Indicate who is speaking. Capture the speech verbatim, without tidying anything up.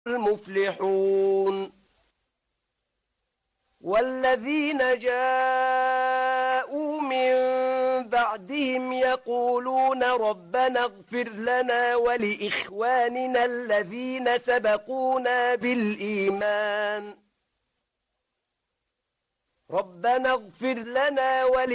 Speaker 1: المفلحون والذين جاءوا من بعدهم يقولون ربنا اغفر لنا ولإخواننا الذين سبقونا بالإيمان ربنا اغفر لنا ولإخواننا